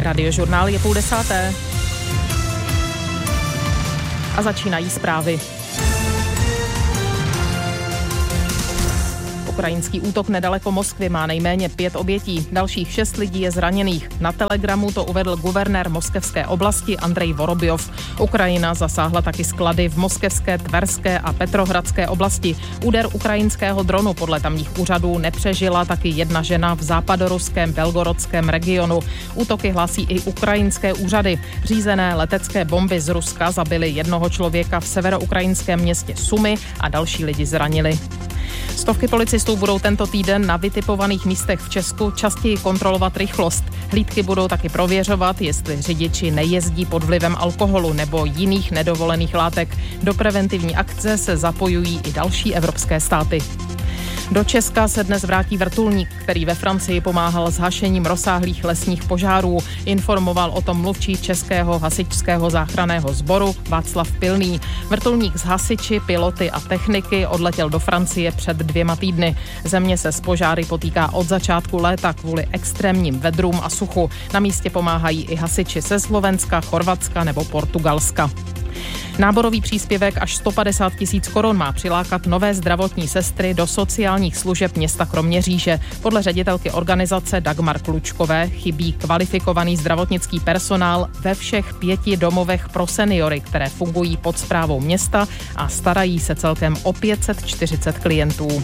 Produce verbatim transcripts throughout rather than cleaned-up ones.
Radiožurnál je půl desáté. A začínají zprávy. Ukrajinský útok nedaleko Moskvy má nejméně pět obětí, dalších šest lidí je zraněných. Na Telegramu to uvedl guvernér moskevské oblasti Andrej Vorobjov. Ukrajina zasáhla taky sklady v moskevské, tverské a petrohradské oblasti. Úder ukrajinského dronu podle tamních úřadů nepřežila taky jedna žena v západoruském belgorodském regionu. Útoky hlásí i ukrajinské úřady. Řízené letecké bomby z Ruska zabily jednoho člověka v severoukrajinském městě Sumy a další lidi zranili. Stovky policistů budou tento týden na vytipovaných místech v Česku častěji kontrolovat rychlost. Hlídky budou taky prověřovat, jestli řidiči nejezdí pod vlivem alkoholu nebo jiných nedovolených látek. Do preventivní akce se zapojují i další evropské státy. Do Česka se dnes vrátí vrtulník, který ve Francii pomáhal s hašením rozsáhlých lesních požárů. Informoval o tom mluvčí Českého hasičského záchranného sboru Václav Pilný. Vrtulník s hasiči, piloty a techniky odletěl do Francie před dvěma týdny. Země se s požáry potýká od začátku léta kvůli extrémním vedrům a suchu. Na místě pomáhají i hasiči ze Slovenska, Chorvatska nebo Portugalska. Náborový příspěvek až sto padesát tisíc korun má přilákat nové zdravotní sestry do sociálních služeb města Kroměříže. Podle ředitelky organizace Dagmar Klučkové chybí kvalifikovaný zdravotnický personál ve všech pěti domovech pro seniory, které fungují pod správou města a starají se celkem o pět set čtyřicet klientů.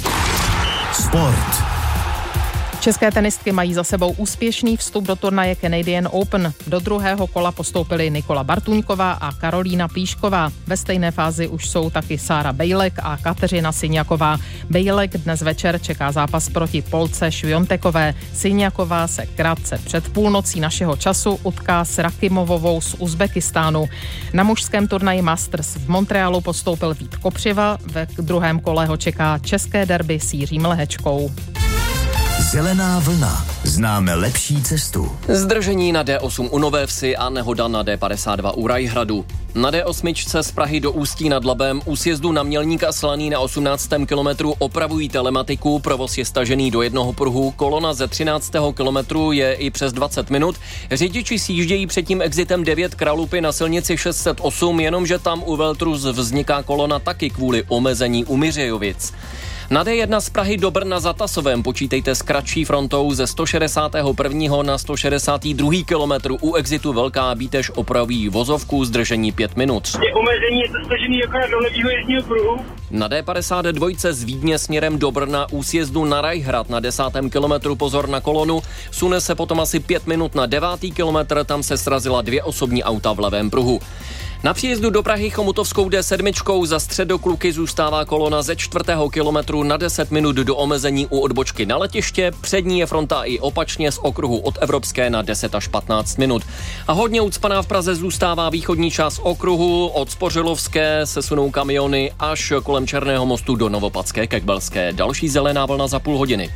Sport. České tenistky mají za sebou úspěšný vstup do turnaje Canadian Open. Do druhého kola postoupily Nikola Bartuňková a Karolína Plíšková. Ve stejné fázi už jsou taky Sára Bejlek a Kateřina Syňaková. Bejlek dnes večer čeká zápas proti Polce Šviontekové. Syňaková se krátce před půlnocí našeho času utká s Rakimovovou z Uzbekistánu. Na mužském turnaji Masters v Montrealu postoupil Vít Kopřiva. Ve druhém kole ho čeká české derby s Jiřím Lehečkou. Zelená vlna. Známe lepší cestu. Zdržení na D osm u Nové Vsi a nehoda na D padesát dva u Rajhradu. Na D osm z Prahy do Ústí nad Labem u sjezdu na Mělník a Slaný na osmnáctém kilometru opravují telematiku, provoz je stažený do jednoho pruhu, kolona ze třináctého kilometru je i přes dvacet minut. Řidiči sjíždějí před tím exitem devět Kralupy na silnici šest set osm, jenomže tam u Veltrus vzniká kolona taky kvůli omezení u Miřejovic. Na D jedna z Prahy do Brna za Tasovem počítejte s kratší frontou ze sto šedesátého prvního na sto šedesátého druhého kilometru. U exitu Velká Bítež opraví vozovku, zdržení pět minut. Je omezení, je to stažený akorát do levýho jízdního pruhu. Na D padesát dva z Vídně směrem do Brna u sjezdu na Rajhrad na desátém kilometru pozor na kolonu. Sune se potom asi pět minut na devátý kilometr, tam se srazila dvě osobní auta v levém pruhu. Na příjezdu do Prahy Chomutovskou D sedm za Středokluky zůstává kolona ze čtvrtého kilometru na deset minut do omezení u odbočky na letiště. Přední je fronta i opačně z okruhu od Evropské na deset až patnáct minut. A hodně ucpaná v Praze zůstává východní část okruhu. Od Spořilovské se sunou kamiony až kolem Černého mostu do Novopadské Kekbelské. Další zelená vlna za půl hodiny.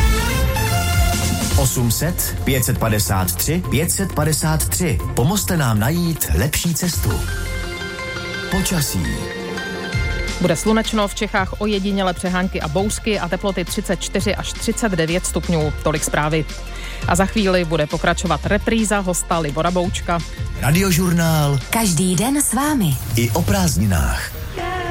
osm set, pět set padesát tři, pět set padesát tři. Pomozte nám najít lepší cestu. Počasí. Bude slunečno, v Čechách ojediněle přehánky a bouřky a teploty třicet čtyři až třicet devět stupňů. Tolik zprávy. A za chvíli bude pokračovat repríza hosta Libora Boučka. Radiožurnál. Každý den s vámi. I o prázdninách.